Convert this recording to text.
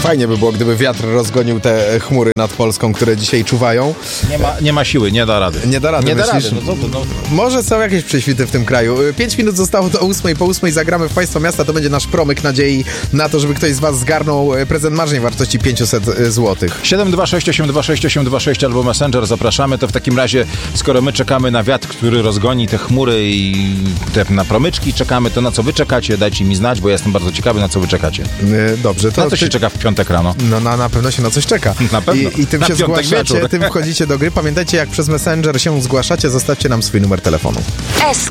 Fajnie by było, gdyby wiatr rozgonił te chmury nad Polską, które dzisiaj czuwają. Nie ma siły, nie da rady. Nie da rady, Nie da myślisz? rady. Może są jakieś prześwity w tym kraju. 5 minut zostało do 8. Po 8 zagramy w Państwa Miasta. To będzie nasz promyk nadziei na to, żeby ktoś z Was zgarnął prezent marzeń wartości 500 zł. 726826826 albo Messenger, zapraszamy. To w takim razie, skoro my czekamy na wiatr, który rozgoni te chmury i na promyczki czekamy, to na co wy czekacie? Dajcie mi znać, bo ja jestem bardzo ciekawy, na co wy czekacie. Dobrze. To na co się czeka w piątek rano? No na pewno się na coś czeka. Na pewno. I tym na się zgłaszacie, tym wchodzicie do gry. Pamiętajcie, jak przez Messenger się zgłaszacie, zostawcie nam swój numer telefonu.